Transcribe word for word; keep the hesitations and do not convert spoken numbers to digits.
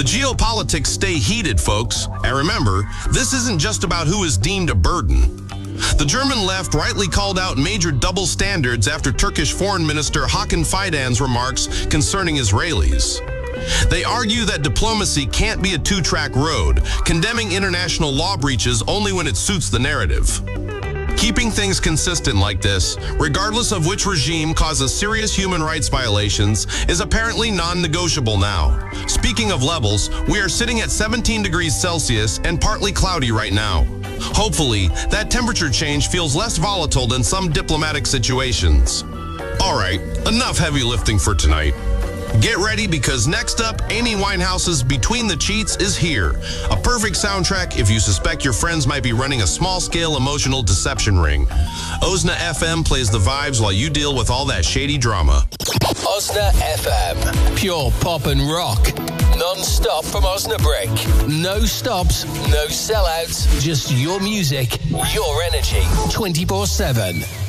The geopolitics stay heated, folks. And remember, this isn't just about who is deemed a burden. The German left rightly called out major double standards after Turkish Foreign Minister Hakan Fidan's remarks concerning Israelis. They argue that diplomacy can't be a two-track road, condemning international law breaches only when it suits the narrative. Keeping things consistent like this, regardless of which regime causes serious human rights violations, is apparently non-negotiable now. Speaking of levels, we are sitting at seventeen degrees Celsius and partly cloudy right now. Hopefully, that temperature change feels less volatile than some diplomatic situations. All right, enough heavy lifting for tonight. Get ready, because next up, Amy Winehouse's Between the Cheats is here. A perfect soundtrack if you suspect your friends might be running a small-scale emotional deception ring. Osna F M plays the vibes while you deal with all that shady drama. Osna F M. Pure pop and rock. Non-stop from Osnabrück. No stops, no sellouts, just your music, your energy, twenty-four seven.